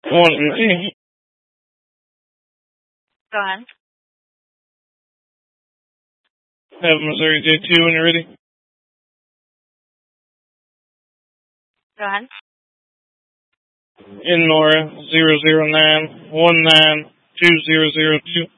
One, Go ahead. have Missouri J2 when you're ready. Go ahead. In Nora 009192002.